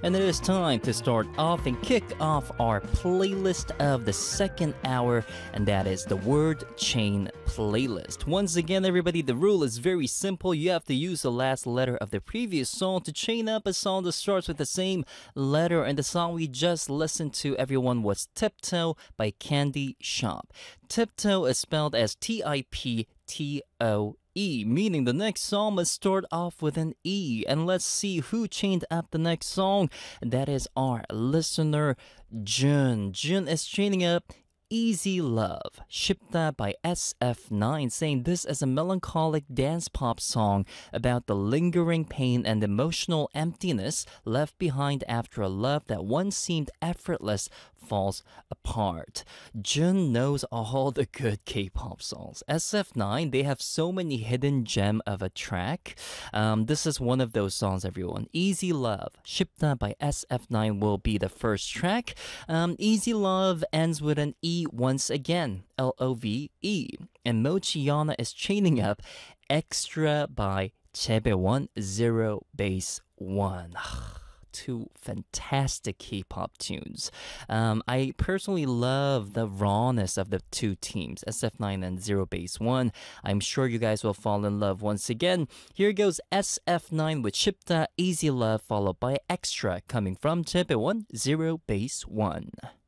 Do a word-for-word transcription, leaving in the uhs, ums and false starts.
And it is time to start off and kick off our playlist of the second hour, and that is the Word Chain playlist. Once again, everybody, the rule is very simple. You have to use the last letter of the previous song to chain up a song that starts with the same letter, and the song we just listened to, everyone, was Tiptoe by Candy Shop. Tiptoe is spelled as T I P T O E, meaning the next song must start off with an E. And let's see who chained up the next song. That is our listener, Jun. Jun is chaining up Easy Love, Shipta by S F nine, saying this is a melancholic dance pop song about the lingering pain and emotional emptiness left behind after a love that once seemed effortless falls apart. Jun knows all the good K-pop songs. S F nine, they have so many hidden gem of a track. Um, this is one of those songs, everyone. Easy Love, Shipta by S F nine will be the first track. Um, Easy Love ends with an E once again, L O V E. And Mochiana is chaining up Extra by Chaebyeon, Zero Base One. Two fantastic K-pop tunes. Um, I personally love the rawness of the two teams, S F nine and Zero Base One. I'm sure you guys will fall in love once again. Here goes S F nine with Shipta, Easy Love, followed by Extra, coming from Chaebyeon, Zero Base One.